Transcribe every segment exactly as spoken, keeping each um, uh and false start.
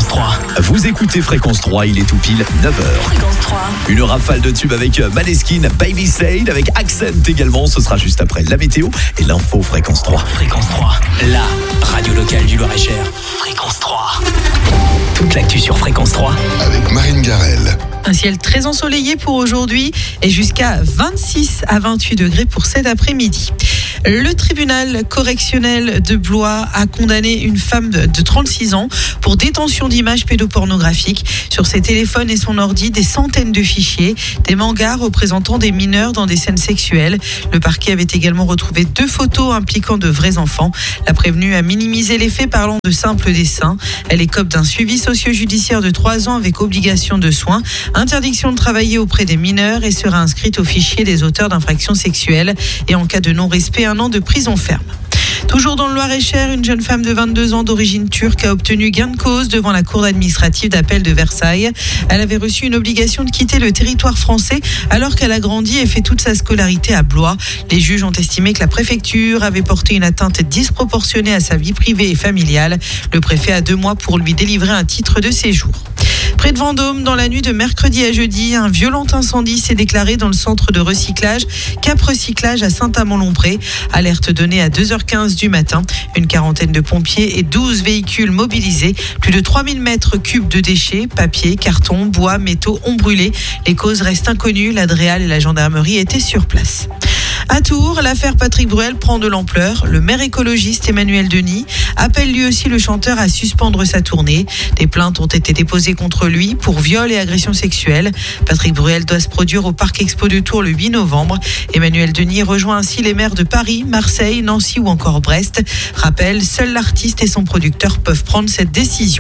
Fréquence trois. Vous écoutez Fréquence trois, il est tout pile neuf heures. Fréquence trois. Une rafale de tubes avec Maneskin, Baby Said, avec Accent également. Ce sera juste après la météo et l'info Fréquence trois. Fréquence trois, la radio locale du Loir-et-Cher. Fréquence trois. Toute l'actu sur Fréquence trois. Avec Marine Garel. Un ciel très ensoleillé pour aujourd'hui et jusqu'à vingt-six à vingt-huit degrés pour cet après-midi. Le tribunal correctionnel de Blois a condamné une femme de trente-six ans pour détention d'images pédopornographiques. Sur ses téléphones et son ordi, des centaines de fichiers, des mangas représentant des mineurs dans des scènes sexuelles. Le parquet avait également retrouvé deux photos impliquant de vrais enfants. La prévenue a minimisé les faits parlant de simples dessins. Elle écope d'un suivi socio-judiciaire de trois ans avec obligation de soins, interdiction de travailler auprès des mineurs et sera inscrite au fichier des auteurs d'infractions sexuelles. Et en cas de non-respect, un an de prison ferme. Toujours dans le Loir-et-Cher, une jeune femme de vingt-deux ans d'origine turque a obtenu gain de cause devant la cour administrative d'appel de Versailles. Elle avait reçu une obligation de quitter le territoire français alors qu'elle a grandi et fait toute sa scolarité à Blois. Les juges ont estimé que la préfecture avait porté une atteinte disproportionnée à sa vie privée et familiale. Le préfet a deux mois pour lui délivrer un titre de séjour. Près de Vendôme, dans la nuit de mercredi à jeudi, un violent incendie s'est déclaré dans le centre de recyclage Cap Recyclage à Saint-Amand-Lompré. Alerte donnée à deux heures quinze du matin. Une quarantaine de pompiers et douze véhicules mobilisés. Plus de trois mille mètres cubes de déchets, papier, carton, bois, métaux ont brûlé. Les causes restent inconnues. La Dréal et la gendarmerie étaient sur place. À Tours, l'affaire Patrick Bruel prend de l'ampleur. Le maire écologiste Emmanuel Denis appelle lui aussi le chanteur à suspendre sa tournée. Des plaintes ont été déposées contre lui pour viol et agression sexuelle. Patrick Bruel doit se produire au Parc Expo de Tours le huit novembre. Emmanuel Denis rejoint ainsi les maires de Paris, Marseille, Nancy ou encore Brest. Rappel, seul l'artiste et son producteur peuvent prendre cette décision.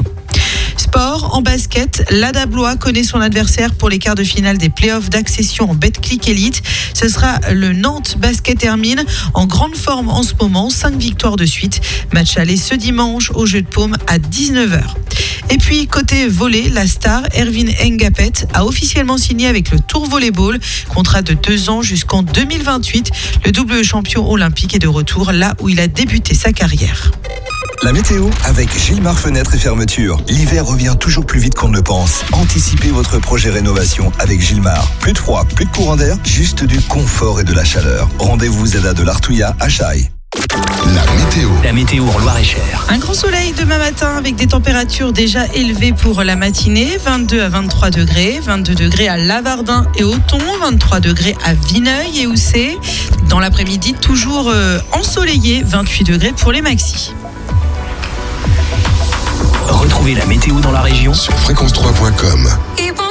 Sport, en basket, l'A D A Blois connaît son adversaire pour les quarts de finale des playoffs d'accession en Betclic Elite. Ce sera le Nantes Basket Hermine, en grande forme en ce moment, cinq victoires de suite. Match aller ce dimanche au Jeu de Paume à dix-neuf heures. Et puis, côté volley, la star Erwin Ngapet a officiellement signé avec le Tour Volleyball. Contrat de deux ans jusqu'en deux mille vingt-huit. Le double champion olympique est de retour là où il a débuté sa carrière. La météo avec Gilmar Fenêtres et Fermetures. L'hiver revient toujours plus vite qu'on ne le pense. Anticipez votre projet rénovation avec Gilmar. Plus de froid, plus de courant d'air, juste du confort et de la chaleur. Rendez-vous Zeda de l'Artouilla à Chaille. La météo. La météo en Loir-et-Cher. Un grand soleil demain matin avec des températures déjà élevées pour la matinée. vingt-deux à vingt-trois degrés. vingt-deux degrés à Lavardin et Auton. vingt-trois degrés à Vineuil et Houssay. Dans l'après-midi, toujours euh, ensoleillé. vingt-huit degrés pour les maxis. Retrouvez la météo dans la région Sur fréquence trois point com.